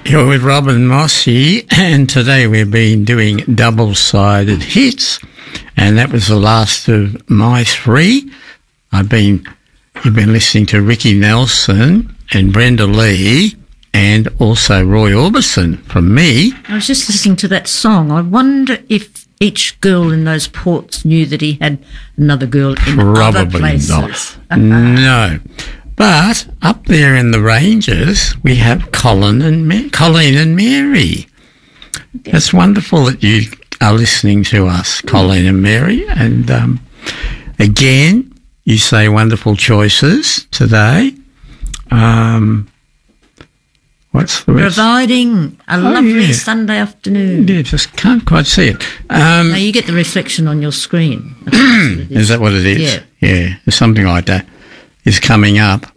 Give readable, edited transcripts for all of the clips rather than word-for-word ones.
You're with Robin Mossy, and today we've been doing double-sided hits, and that was the last of my three. You've been listening to Ricky Nelson and Brenda Lee, and also Roy Orbison from me. I was just listening to that song. I wonder if each girl in those ports knew that he had another girl in other places. Probably not. No. But up there in the ranges, we have Colleen and Mary. It's wonderful that you are listening to us, Colleen and Mary. And again, you say wonderful choices today. What's the rest? Providing a lovely Sunday afternoon. Yeah, just can't quite see it. Now you get the reflection on your screen. Is that what it is? Yeah. Yeah, something like that is coming up.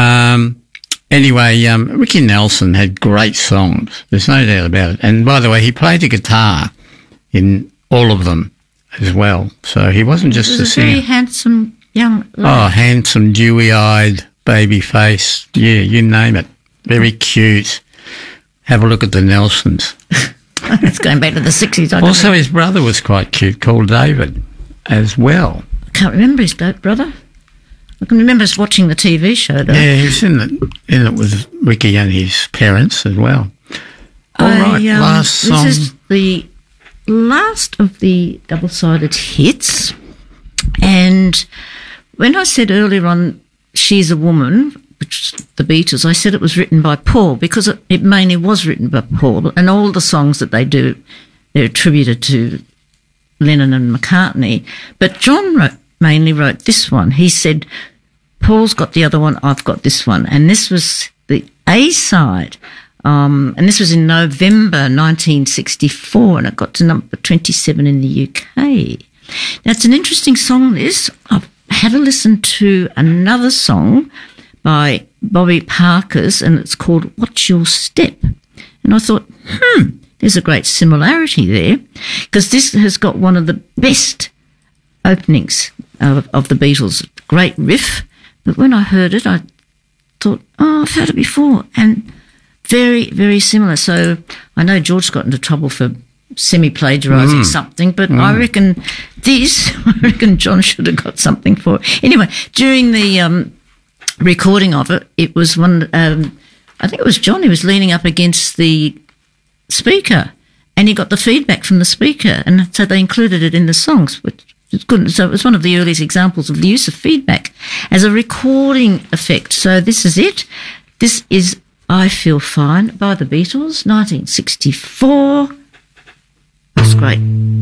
Anyway, Ricky Nelson had great songs. There's no doubt about it. And by the way, he played the guitar in all of them as well. So he wasn't just a singer. Very handsome young lad. Oh, handsome, dewy-eyed, baby face. Yeah, you name it. Very cute. Have a look at the Nelsons. It's going back to the 60s. Also, his brother was quite cute, called David, as well. I can't remember his brother. I can remember us watching the TV show, though. Yeah, he was in it with Ricky and his parents as well. All right, last song. This is the last of the double-sided hits. And when I said earlier on, She's a Woman, which is the Beatles, I said it was written by Paul because it mainly was written by Paul. And all the songs that they do, they're attributed to Lennon and McCartney. But John mainly wrote this one. He said, Paul's got the other one, I've got this one. And this was the A-side. And this was in November 1964, and it got to number 27 in the UK. Now, it's an interesting song, this. I've had a listen to another song by Bobby Parker's, and it's called Watch Your Step. And I thought, there's a great similarity there, because this has got one of the best openings of the Beatles. Great riff, but when I heard it, I thought, I've heard it before, and very, very similar. So I know George got into trouble for semi-plagiarising something, but I reckon John should have got something for it. Anyway, during the recording of it, it was one, I think it was John, he was leaning up against the speaker, and he got the feedback from the speaker, and so they included it in the songs, which is good. So it was one of the earliest examples of the use of feedback as a recording effect. So this is it. This is I Feel Fine by the Beatles, 1964. That's great.